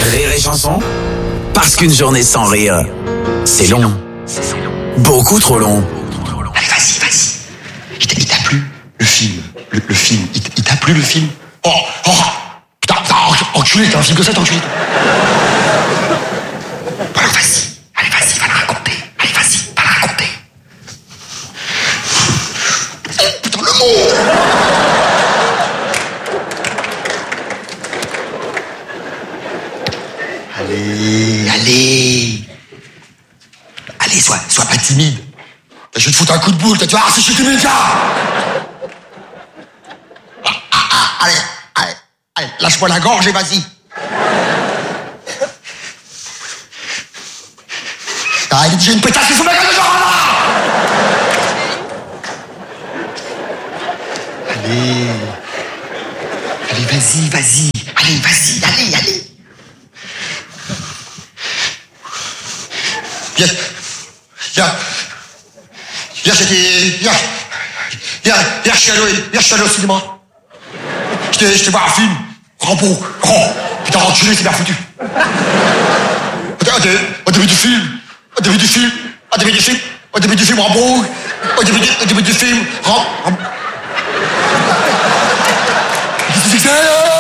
Rire et chanson, parce qu'une journée sans rire, c'est long. Beaucoup trop long. Allez, vas-y. Il t'a plu, le film. Le film. Il t'a plu, le film? Putain, enculé, t'as un film que ça, t'es enculé. Alors, vas-y. Allez, vas-y, va la raconter. Allez, vas-y, va la raconter. Oh, putain, le mot! Allez, sois pas timide. Je vais te foutre un coup de boule, tu vas voir si je suis timide, Allez, lâche-moi la gorge et vas-y. J'ai une pétasse qui fout ma gueule de genre, là. Allez, vas-y. Allez. Hier, je suis allé au cinéma. J'étais voir un film. Rambo. Oh, putain, enculé, c'est bien foutu. Au début du film, Rambo. Au début du film, Rambo. Qu'est-ce que c'est?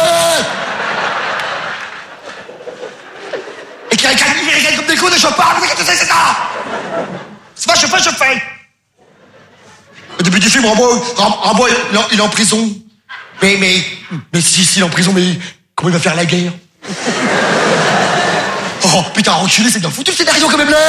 Et qui regarde comme des cons et je parle, mais qu'est-ce que c'est ça? C'est pas, je fais. Au début du film, Rambo, il est en prison. Mais si, il est en prison, mais comment il va faire la guerre? Oh, putain, enculé, c'est bien foutu le scénario quand même, là!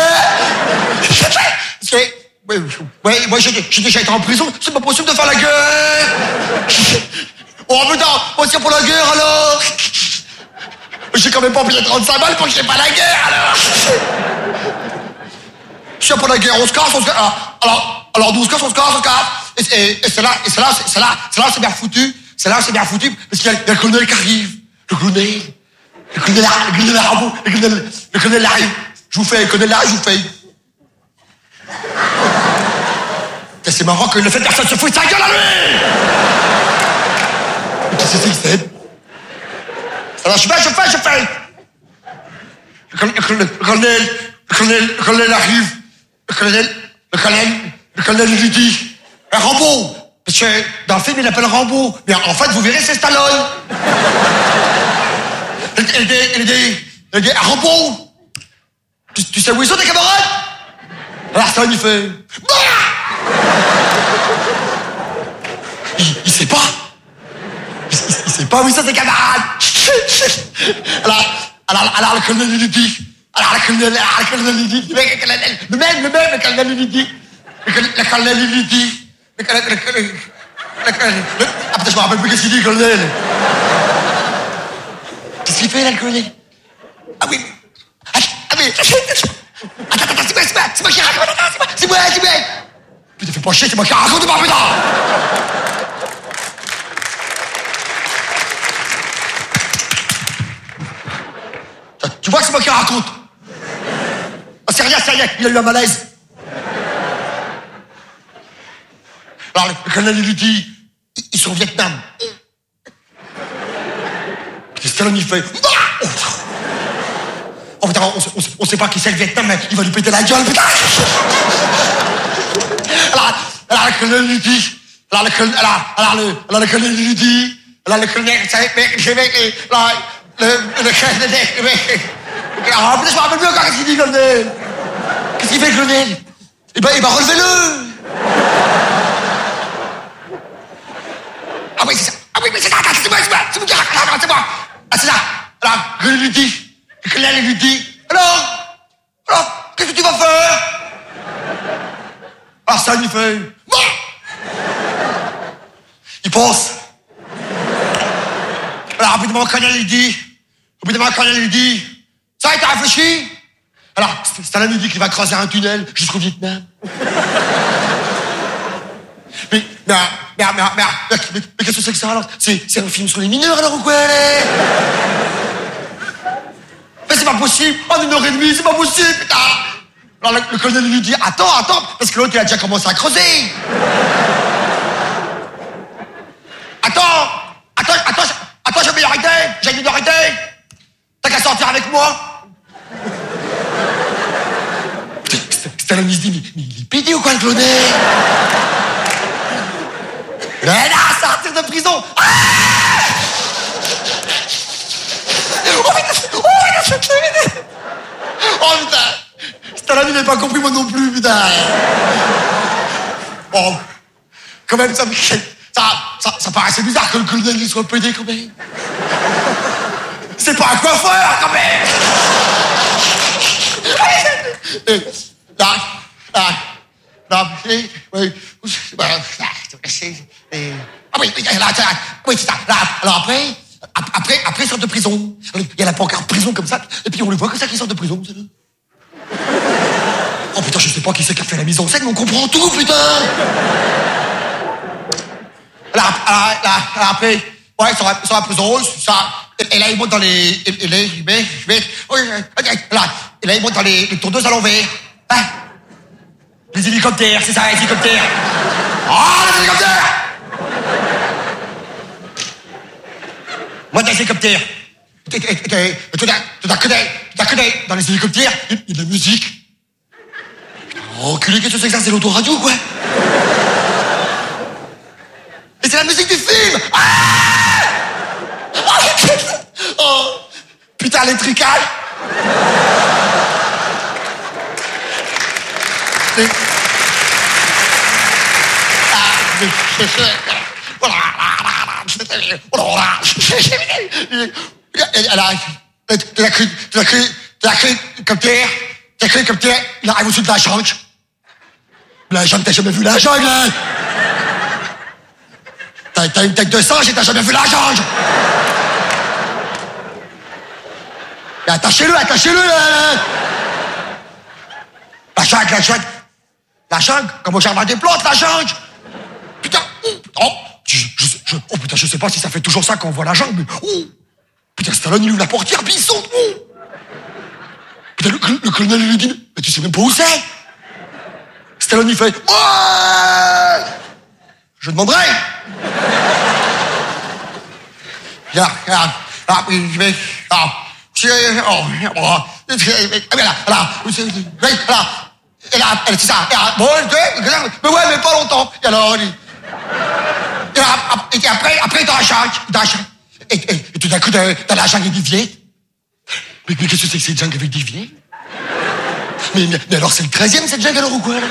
Ouais, moi j'ai déjà été en prison, c'est pas possible de faire la guerre! Oh putain, moi c'est pour la guerre alors! J'ai quand même pas payé 35 balles pour que j'ai pas la guerre alors! Je suis pour la guerre, on se casse. Alors nous on se casse. Et c'est là, c'est bien foutu. C'est là, c'est bien foutu, parce qu'il y a le colonel qui arrive. Le colonel Rambo, le colonel arrive. Je vous fais, le colonel arrive, je vous fais. C'est marrant que le fait de personne se fout de sa gueule à lui! Qu'est-ce que c'est que c'est? Alors je fais. Le colonel arrive. Le colonel lui dit, Rambo! Parce que dans le film, il l'appelle Rambo. Mais en fait, vous verrez, c'est Stallone. Il dit, Rambo, tu sais où ils sont tes camarades? Alors Stallone, il fait, il sait pas. Il sait pas où ils sont tes camarades. Alors le colonel lui dit, le colonel lui dit, ah putain, je me rappelle plus qu'est-ce qu'il dit, le colonel. Qu'est-ce qu'il fait là, le colonel? Ah oui. Attends, c'est moi qui raconte, c'est moi. Putain, fais pas chier, c'est moi qui raconte, putain. Tu vois que c'est moi qui raconte. Ah, c'est rien, il a eu un malaise. Alors le colonel lui dit, ils sont au Vietnam. Et Stallone il fait, oh putain, on sait pas qui c'est le Vietnam, mais il va lui péter la gueule, putain. Alors le colonel lui dit, le colonel lui dit, le colonel, ah putain, je me rappelle plus encore qu'est-ce qu'il dit, le colonel. Qu'est-ce qu'il fait, le colonel? Eh ben, relevez-le. Ah oui, c'est ça. C'est moi. Ah, c'est ça. Alors, le colonel lui dit, alors, qu'est-ce que tu vas faire? Alors, ça lui fait, il pense. Alors, rapidement, le colonel lui dit, ça, t'as réfléchi? Alors, Stallone lui dit qu'il va creuser un tunnel jusqu'au Vietnam. Mais qu'est-ce que c'est que ça alors? C'est un film sur les mineurs alors ou quoi? Mais c'est pas possible! En 1h30, c'est pas possible, putain! Alors le colonel lui dit, attends, parce que l'autre il a déjà commencé à creuser! Attends, j'ai une minorité! T'as qu'à sortir avec moi. Stallone, il se dit, mais il est pédé ou quoi, le cloné? Mais là, sortir de prison. Ah, oh putain, Stallone, il n'avait pas compris, moi non plus, putain. Oh, quand même, ça paraissait bizarre que le colonel il soit pédé, quand même. C'est pas un coiffeur, quand même. Oui, c'est ça. Alors après, ils sortent de prison. Il y a la pancarte prison comme ça, et puis on les voit comme ça qu'ils sortent de prison. Oh putain, je sais pas qui c'est qui a fait la mise en scène, mais on comprend tout, putain. Alors après, ouais, ils sont à la prison, ça. Et là, ils montent dans les... Et là, ils montent dans les tondeuses à l'envers. Hein? Les hélicoptères, c'est ça, les hélicoptères. Oh, les hélicoptères! Moi, dans les hélicoptères. Tout d'un coup, dans les hélicoptères, il y a de la musique. Oh, enculé, qu'est-ce que c'est que ça? C'est l'autoradio, quoi. Et c'est la musique du film. Ah! Oh, putain, les tricales. T'as cru comme t'es, il arrive au-dessus de la jungle. La jungle, t'as jamais vu la jungle, hein? T'as une tête de singe et t'as jamais vu la jungle. Attachez-le, là. La jungle, comme au jardin des plantes, la jungle. Putain, oh putain, je sais pas si ça fait toujours ça quand on voit la jungle, mais putain, Stallone, il ouvre la portière, puis il saute. Putain, le colonel lui dit, mais tu sais même pas où c'est. Stallone, il fait, ouais, je demanderai. Elle c'est ça. Bon, mais ouais, mais pas longtemps. Et alors, et après, dans la jungle. Et tout d'un coup, dans la jungle, il y a des vieilles. Mais qu'est-ce que c'est que cette jungle avec des vieilles? Mais alors, c'est le 13e, cette jungle, alors, ou quoi, là?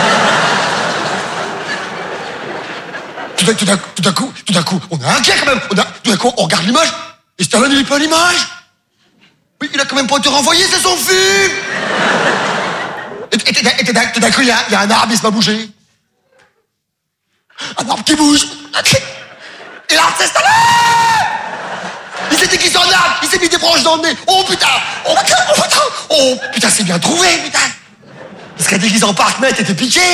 Tout d'un coup, on est inquiet, quand même. Tout d'un coup, on regarde l'image. Et Stallone, il est pas à l'image. Mais il a quand même pas été renvoyé, c'est son film. Et tout d'un coup, il y a un arbre, il se met à bouger. Un arbre qui bouge. Et l'arbre, c'est Stallone. Il s'est déguisé en arbre, il s'est mis des branches dans le nez. Oh putain, c'est bien trouvé, putain. Il serait déguisé en Parkmet et t'es piqué.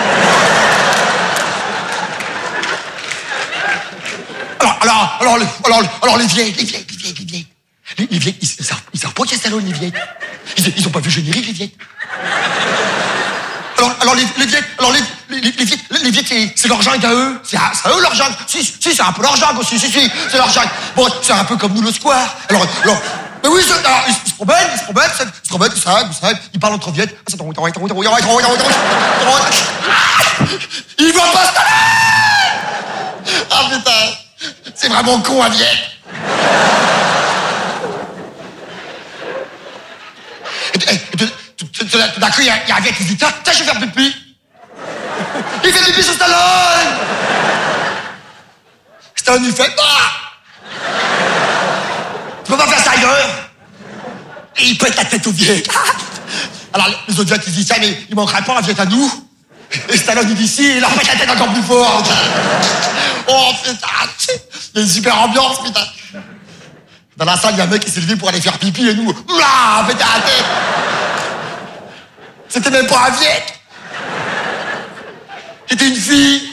Alors les vieilles. Les vieilles, ils savent pas qu'il y a Stallone, les vieilles. Ils ont pas vu le générique, les vieilles. Alors les vieilles, c'est leur jungle à eux. C'est à eux leur jungle. Si, c'est un peu leur jungle aussi. Si, c'est leur jungle. Bon, c'est un peu comme nous le square. Alors, mais oui, alors, ils se promènent, ils savent, ils parlent entre vieilles. Ils voient pas Stallone. Ah putain, c'est vraiment con, un vieille. Tout d'un coup, il y a un vieux qui se dit, tiens, je vais faire pipi. Il fait pipi sur Stallone. Stallone, il fait, tu peux pas faire ça ailleurs. Et il pète la tête au vieux. Alors, les autres vieux, ils disent, ça, mais il manquerait pas un vieux à nous. Et Stallone, il dit, si, il leur pète la tête encore plus fort. Oh, putain, il y a une super ambiance, putain. Dans la salle, il y a un mec qui s'est levé pour aller faire pipi et nous, là, péter la tête. C'était même pas un vieil. C'était une fille.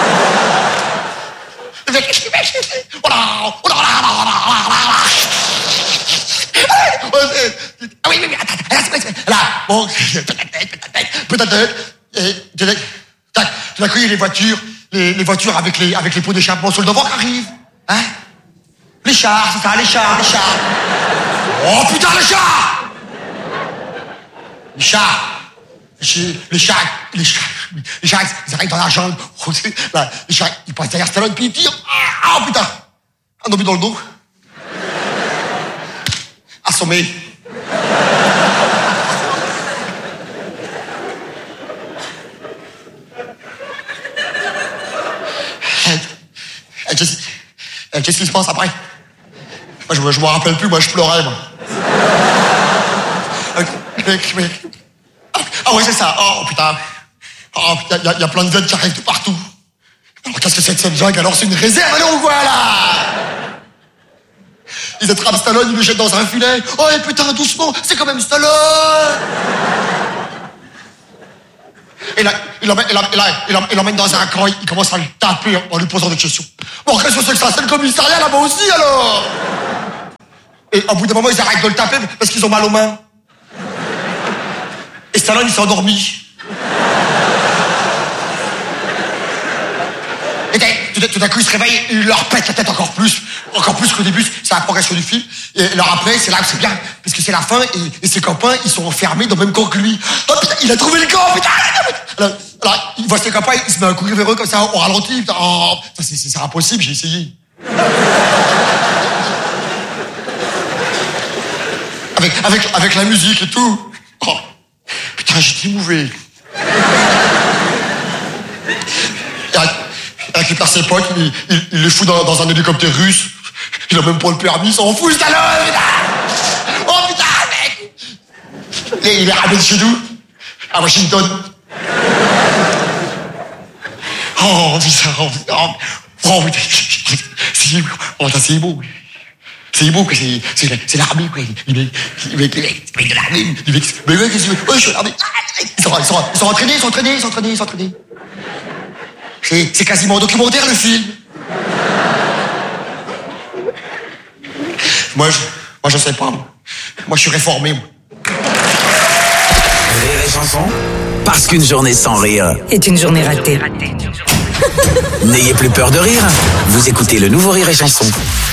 Ah oui, attends, là, bon, peut-être, et tout d'un coup, il y a les voitures avec les pots d'échappement sur le devant qui arrivent, hein? Les chars, c'est ça, les chars. Oh putain, le chat! Les chats, ils arrivent dans la jungle. Là, les chats, ils passent derrière Stallone, puis ils tirent. Ah putain! Un obus dans le dos. Assommé. Qu'est-ce qui se passe après? Moi, je me rappelle plus, moi, je pleurais, moi. Ah ouais, c'est ça. Oh putain, il y a plein de veines qui arrivent de partout. Alors qu'est-ce que c'est que cette jungle? Alors c'est une réserve, alors ou quoi là? Ils attrapent Stallone, ils le jettent dans un filet. Oh et putain, doucement, c'est quand même Stallone. Et là, il l'emmène dans un coin, il commence à le taper en lui posant des questions. Bon, qu'est-ce que c'est que ça? C'est le commissariat là-bas aussi alors? Et au bout d'un moment, ils arrêtent de le taper parce qu'ils ont mal aux mains. Et Stallone, il s'est endormi. Et tout d'un coup, il se réveille, il leur pète la tête encore plus qu'au début. C'est la progression du film. Et alors après, c'est là où c'est bien, parce que c'est la fin, et ses copains, ils sont enfermés dans le même camp que lui. Oh putain, il a trouvé le camp, putain! Alors il voit ses copains, il se met à courir vers eux comme ça, au ralenti. Putain, oh, c'est impossible, j'ai essayé. Avec la musique et tout. Oh, putain, j'étais émouvé. Il récupère ses potes, il les fout dans un hélicoptère russe. Il a même pas le permis, il s'en fout, Stallone, putain! Oh putain, mec! Et il est ramené chez nous, à Washington. Oh putain, oh putain, c'est beau. C'est beau que c'est l'armée, quoi. Il met de l'armée. Mais ouais, qu'est-ce que tu veux? Ouais, je suis à l'armée. Ils sont entraînés. C'est quasiment un documentaire, le film. Moi, je sais pas, moi. Moi, je suis réformé, moi. Rire et chanson, parce qu'une journée sans rire est une journée ratée. N'ayez plus peur de rire. Vous écoutez le nouveau Rire et chanson.